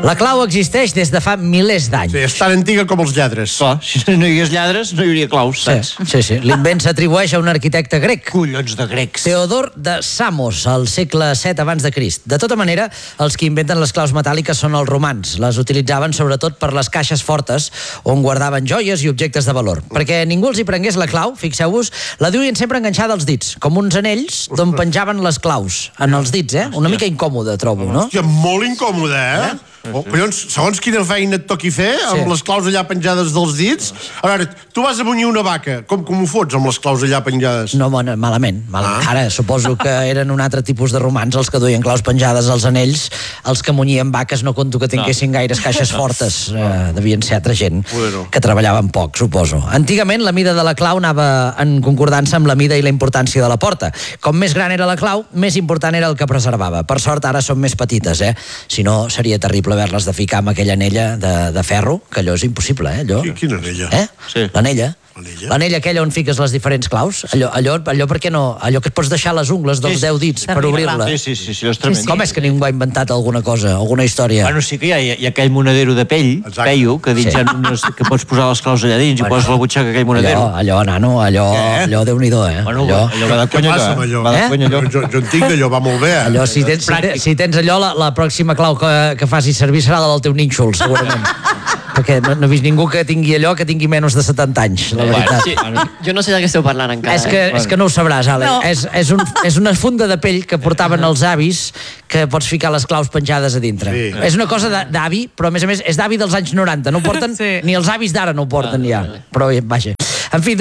La clau existeix des de fa milers d'anys. Sí, és tan antiga com els lladres. Clar, si no hi hagués lladres, no hi hauria claus, saps? Sí. L'invent s'atribueix a un arquitecte grec. Collons de grecs. Teodor de Samos, al segle VII abans de Crist. De tota manera, els que inventen les claus metàl·liques són els romans. Les utilitzaven sobretot per les caixes fortes, on guardaven joies i objectes de valor. Perquè ningú els hi prengués la clau, fixeu-vos, la duien sempre enganxada als dits, com uns anells d'on penjaven les claus. En els dits, Una mica incòmode, trobo, no? Hòstia, molt incòmode, Collons, segons quina feina et toqui fer, amb les claus allà penjades dels dits. A veure, tu vas a munyir una vaca, com ho fots amb les claus allà penjades? No, malament. Ara suposo que eren un altre tipus de romans els que duien claus penjades als anells, els que munyien vaques no conto que tinguessin gaires caixes fortes. Devien ser altra gent que treballaven poc, suposo. Antigament la mida de la clau anava en concordança amb la mida i la importància de la porta. Com més gran era la clau, més important era el que preservava. Per sort ara són més petites, Si no, seria terrible haver-les de ficar amb aquella anella de ferro, que allò és impossible, allò. Quina anella? Sí. L'anella aquella on fiques les diferents claus, allò per què no? Allò que et pots deixar les ungles dels 10 dits per obrir-la. Sí, és tremend. Com és que ningú ha inventat alguna cosa, alguna història? Bueno, sí que hi ha aquell monedero de pell, peio, que dins que pots posar les claus allà dins i poses la butxaca aquell monedero. Allò, nano, allò Déu-n'hi-do, Bueno, allò va de conya allò. Jo en tinc allò, va molt bé, Allò, si tens allò, la pròxima clau que facis servir serà la del teu nínxol, segurament. Perquè no he vist ningú que tingui allò que tingui menys de 70 anys, la veritat. Sí, jo no sé de què esteu parlant encara. És que no ho sabràs, Ale. No. És una funda de pell que portaven els avis que pots ficar les claus penjades a dintre. Sí. És una cosa d'avi, però a més és d'avi dels anys 90. No ho porten, ni els avis d'ara no ho porten ja. Però vaja. En fi,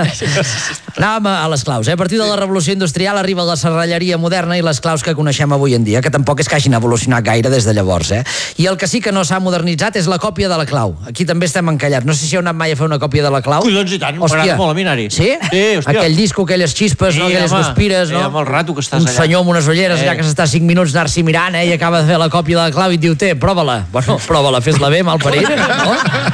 anàvem a les claus. A partir de la revolució industrial arriba la serralleria moderna i les claus que coneixem avui en dia, que tampoc és que hagin evolucionat gaire des de llavors. I el que sí que no s'ha modernitzat és la còpia de la clau. Aquí també estem encallats. No sé si heu anat mai a fer una còpia de la clau. Collons i tant, m'agrada molt a mi anar-hi. Sí? Sí, hòstia. Aquell disco, aquelles xispes, aquelles guspires, no? Amb el rato que estàs allà. Un senyor amb unes ulleres allà que s'està 5 minuts anar-s'hi mirant, i acaba de fer la còpia de la clau i et diu, prova-la. Bueno, prova-la, fes-la bé, malparit, no?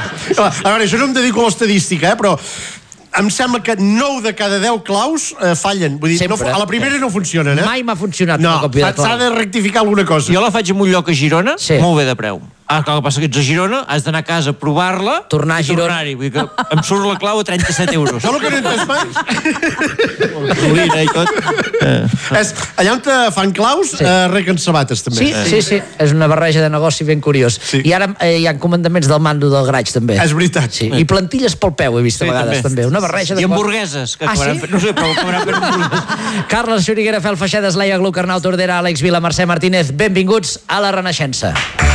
A veure, això no em dedico a l'estadística, però em sembla que 9 de cada 10 claus fallen. Vull dir, a la primera no funcionen, Mai m'ha funcionat una còpia de clau. S'ha de rectificar alguna cosa. Jo la faig en un lloc a Girona, molt bé de preu. El que passa que ets a Girona, has d'anar a casa a provar-la, tornar a Girona. Vull dir que em surt la clau a 37 euros. Això el que no entens mai? Gasolina i tot. Allà on fan claus, reguen sabates, també. Sí. És una barreja de negoci ben curiós. I ara hi ha comandaments del mando del Graig, també. És veritat. I plantilles pel peu, he vist a vegades, també. Una barreja de... I hamburgueses. No sé, però acabaran fent hamburgueses. Carles Xuriguera, Fel Feixedes, Leia Glucarnau, Tordera, Àlex Vila, Mercè Martínez, benvinguts a la Renaixença.